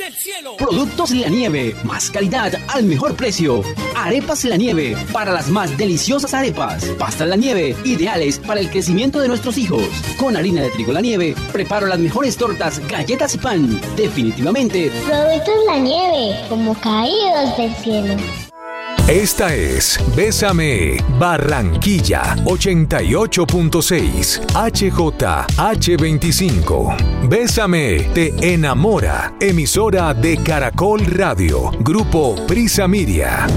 del cielo. Productos La Nieve, más calidad al mejor precio. Arepas La Nieve, para las más deliciosas arepas. Pastas La Nieve, ideales para el crecimiento de nuestros hijos. Con harina de trigo La Nieve, preparo las mejores tortas, galletas y pan. Definitivamente, Productos La Nieve, como caídos del cielo. Esta es Bésame Barranquilla 88.6 HJH25. Bésame te enamora. Emisora de Caracol Radio. Grupo Prisa Media.